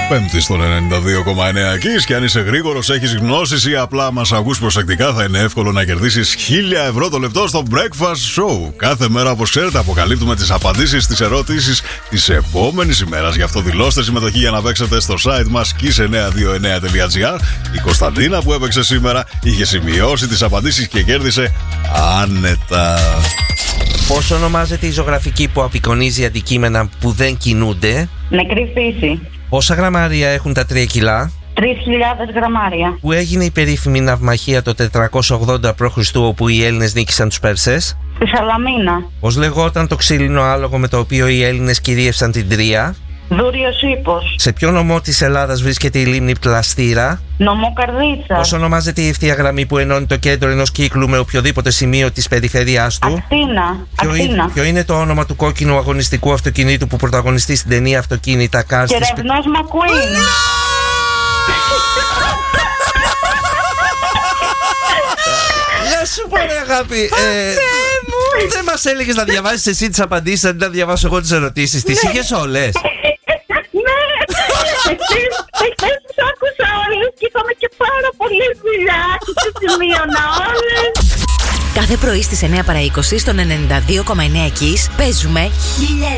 Πέμπτη στον 92,9 εκεί. Και αν είσαι γρήγορος, έχεις γνώσεις ή απλά μας ακούς προσεκτικά, θα είναι εύκολο να κερδίσεις 1.000 ευρώ το λεπτό στο Breakfast Show. Κάθε μέρα, όπως ξέρετε, αποκαλύπτουμε τις απαντήσεις στις ερωτήσεις της επόμενης ημέρας. Γι' αυτό δηλώστε συμμετοχή για να παίξετε στο site μας kiss929.gr. Η Κωνσταντίνα που έπαιξε σήμερα είχε σημειώσει τις απαντήσεις και κέρδισε άνετα. Πώς ονομάζεται η ζωγραφική που απεικονίζει αντικείμενα που δεν κινούνται? Νεκρή φύση. Πόσα γραμμάρια έχουν τα 3 κιλά? 3.000 γραμμάρια. Που έγινε η περίφημη ναυμαχία το 480 π.Χ. όπου οι Έλληνες νίκησαν τους Πέρσες? Στη Σαλαμίνα. Πώς λεγόταν το ξύλινο άλογο με το οποίο οι Έλληνες κυρίευσαν την Τρία? Δούριος ύπος. Σε ποιο νομό της Ελλάδας βρίσκεται η λίμνη Πλαστήρα? Νομό Καρδίτσα. Πώς ονομάζεται η ευθεία γραμμή που ενώνει το κέντρο ενός κύκλου με οποιοδήποτε σημείο της περιφέρειάς του? Ακτίνα. Ποιο είναι το όνομα του κόκκινου αγωνιστικού αυτοκινήτου που πρωταγωνιστεί στην ταινία Αυτοκίνητα Cars? Κερευνός Μακουίν. Γεια σου πολύ αγάπη. Δεν μας έλεγες να διαβάσεις εσύ τις απαντήσεις αντί να διαβάσω εγώ τις ερωτήσεις? Τις είχες όλες? Ναι. Εχθές τους άκουσα όλες και είχαμε και πάρα πολλή δουλειά και τις σημείωνα όλες. Κάθε πρωί στις 9 παρά 20 στον 92,9 Kiss παίζουμε 1.000